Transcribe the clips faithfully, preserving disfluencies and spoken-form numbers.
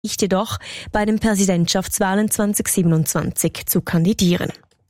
jedoch bei den Präsidentschaftswahlen zwanzig siebenundzwanzig zu kandidieren.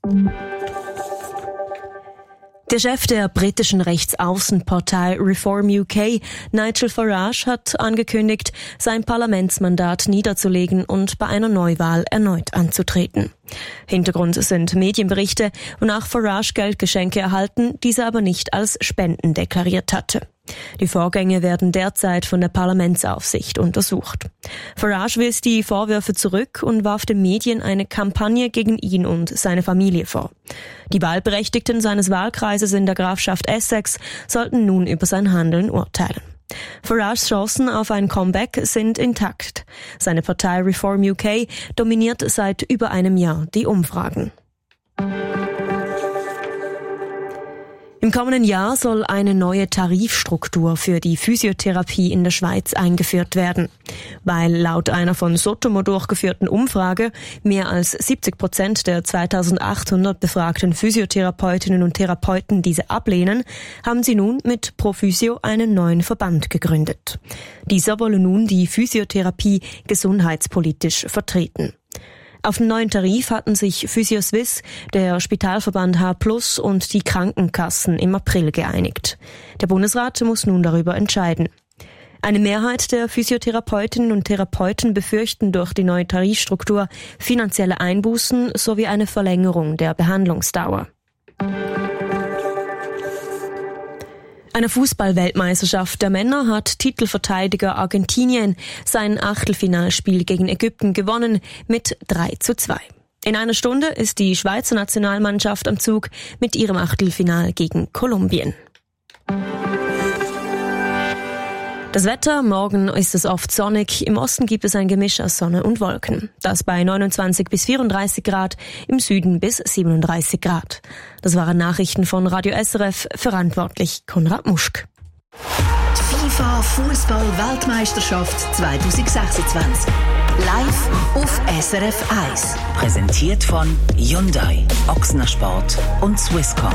Der Chef der britischen Rechtsaußenpartei Reform U K, Nigel Farage, hat angekündigt, sein Parlamentsmandat niederzulegen und bei einer Neuwahl erneut anzutreten. Hintergrund sind Medienberichte, wonach Farage Geldgeschenke erhalten, diese aber nicht als Spenden deklariert hatte. Die Vorgänge werden derzeit von der Parlamentsaufsicht untersucht. Farage wies die Vorwürfe zurück und warf den Medien eine Kampagne gegen ihn und seine Familie vor. Die Wahlberechtigten seines Wahlkreises in der Grafschaft Essex sollten nun über sein Handeln urteilen. Farages Chancen auf ein Comeback sind intakt. Seine Partei Reform U K dominiert seit über einem Jahr die Umfragen. Im kommenden Jahr soll eine neue Tarifstruktur für die Physiotherapie in der Schweiz eingeführt werden. Weil laut einer von Sotomo durchgeführten Umfrage mehr als siebzig Prozent der zweitausendachthundert befragten Physiotherapeutinnen und Therapeuten diese ablehnen, haben sie nun mit Prophysio einen neuen Verband gegründet. Dieser wolle nun die Physiotherapie gesundheitspolitisch vertreten. Auf den neuen Tarif hatten sich Physio-Swiss, der Spitalverband H plus und die Krankenkassen im April geeinigt. Der Bundesrat muss nun darüber entscheiden. Eine Mehrheit der Physiotherapeutinnen und Therapeuten befürchten durch die neue Tarifstruktur finanzielle Einbußen sowie eine Verlängerung der Behandlungsdauer. Eine Fußball-Weltmeisterschaft der Männer hat Titelverteidiger Argentinien sein Achtelfinalspiel gegen Ägypten gewonnen mit drei zu zwei. In einer Stunde ist die Schweizer Nationalmannschaft am Zug mit ihrem Achtelfinal gegen Kolumbien. Das Wetter, morgen ist es oft sonnig, im Osten gibt es ein Gemisch aus Sonne und Wolken. Das bei neunundzwanzig bis vierunddreißig Grad, im Süden bis siebenunddreißig Grad. Das waren Nachrichten von Radio S R F, verantwortlich Konrad Muschk. Die FIFA Fußball-Weltmeisterschaft zwanzig sechsundzwanzig. Live auf S R F eins. Präsentiert von Hyundai, Ochsner Sport und Swisscom.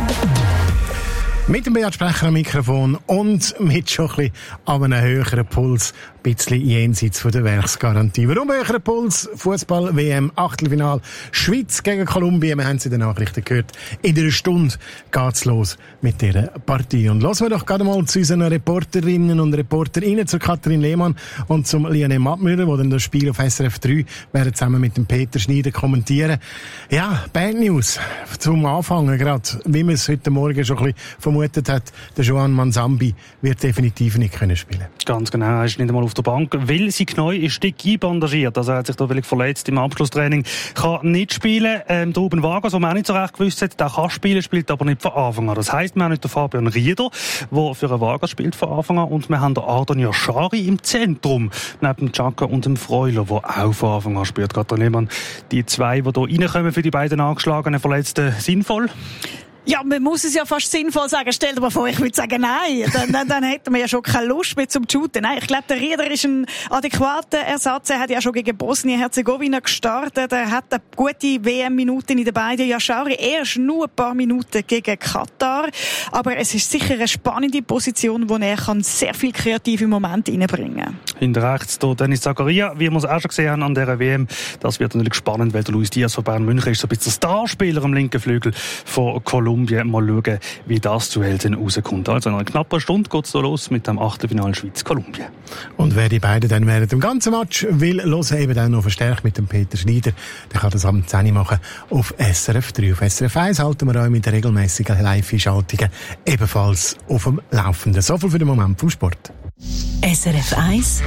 Mit dem Beat Sprecher am Mikrofon und mit schon ein bisschen an einem höheren Puls, ein bisschen jenseits von der Werksgarantie. Warum höherer Puls? Fußball-W M Achtelfinal Schweiz gegen Kolumbien. Wir haben es in den Nachrichten gehört. In einer Stunde geht's los mit dieser Partie. Und hören wir doch gerade mal zu unseren Reporterinnen und Reporterinnen, zu Katrin Lehmann und zum Lionel Mattmüller, die dann das Spiel auf S R F drei werden zusammen mit dem Peter Schneider kommentieren. Ja, Bad News zum Anfangen gerade, wie wir es heute Morgen schon ein bisschen vermutet hat, der Joan Manzambi wird definitiv nicht können spielen. Ganz genau, er ist nicht einmal auf der Bank, weil sein Knie ist dick einbandagiert. Also er hat sich da vielleicht verletzt im Abschlusstraining, kann nicht spielen. Ähm, der Ruben Vargas, wo man auch nicht so recht gewusst hat, der kann spielen, spielt aber nicht von Anfang an. Das heisst, wir haben nicht den Fabian Rieder, der für einen Vargas spielt von Anfang an, und wir haben den Ardan Yashari im Zentrum, neben Chaka und dem Freuler, der auch von Anfang an spielt. Katrin Lehmann, die zwei, die hier reinkommen für die beiden angeschlagenen Verletzten, sinnvoll? Ja, man muss es ja fast sinnvoll sagen. Stell dir mal vor, ich würde sagen, nein. Dann, dann, dann hätten wir ja schon keine Lust mehr zum Shooten. Nein, ich glaube, der Rieder ist ein adäquater Ersatz. Er hat ja schon gegen Bosnien-Herzegowina gestartet. Er hat eine gute W M-Minuten in den beiden. Yashari erst nur ein paar Minuten gegen Katar. Aber es ist sicher eine spannende Position, wo er kann sehr viel kreative Momente reinbringen kann. Hinter rechts der Dennis Zakaria, wie wir es auch schon gesehen haben an dieser W M. Das wird natürlich spannend, weil der Luis Diaz von Bayern München ist so ein bisschen der Starspieler am linken Flügel von Kolumbien. Mal schauen, wie das Duell dann rauskommt. Also in einer knappen Stunde geht es so los mit dem Achtelfinal Schweiz-Kolumbien. Und wer die beiden dann während dem ganzen Match will, hören, eben dann noch verstärkt mit dem Peter Schneider, der kann das am zehn Uhr machen auf S R F drei. Auf S R F eins halten wir auch mit regelmäßigen Live-Schaltungen ebenfalls auf dem Laufenden. So viel für den Moment vom Sport. S R F eins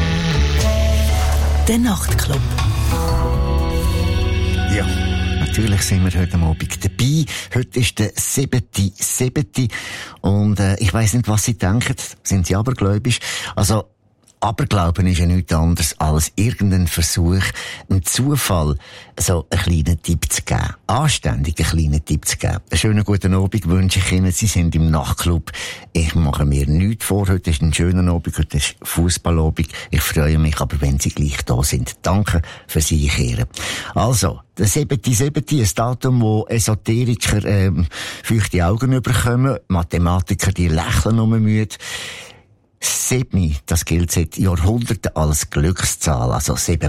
Der Nachtclub. Ja. Natürlich sind wir heute Abend dabei. Heute ist der siebte siebte Und äh, ich weiss nicht, was Sie denken. Sind Sie abergläubisch? Also, Aberglauben ist ja nichts anderes als irgendein Versuch, einem Zufall so einen kleinen Tipp zu geben. Anständig einen kleinen Tipp zu geben. Einen schönen guten Abend wünsche ich Ihnen. Sie sind im Nachtclub. Ich mache mir nichts vor. Heute ist ein schöner Abend. Heute ist Fußballabend. Ich freue mich aber, wenn Sie gleich da sind. Danke für Sie kehren. Also, der siebte siebte ein Datum, wo Esoteriker ähm, feuchte Augen bekommen, Mathematiker, die lächeln nur müde. Sieben, das gilt seit Jahrhunderten als Glückszahl. Also sieben